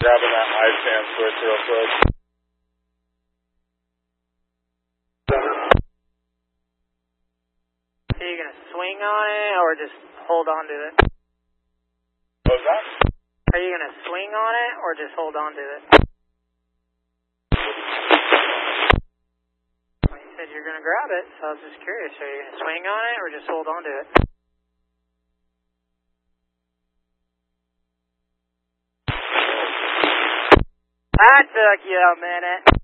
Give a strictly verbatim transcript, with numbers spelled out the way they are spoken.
Grabbing that high fan switch real quick. Are you going to swing on it or just hold on to it? What was that? Are you going to swing on it or just hold on to it? Well, you said you're going to grab it, so I was just curious. Are you going to swing on it or just hold on to it? That took you a minute.